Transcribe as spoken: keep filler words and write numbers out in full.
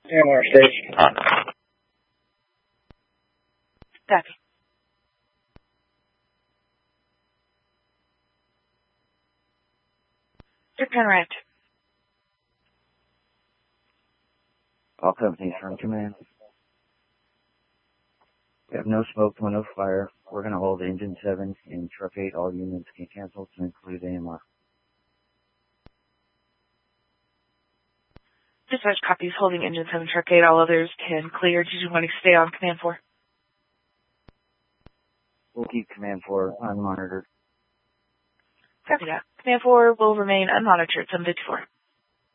Anwar Station. Copy. Your Conrad. All companies from command. We have no smoke, no fire. We're going to hold engine seven and truck eight. All units can cancel to include A M R. Dispatch copies holding engine seven, truck eight. All others can clear. Did you want to stay on command four? We'll keep command four unmonitored. Copy that. Command four will remain unmonitored, seven fifty-four.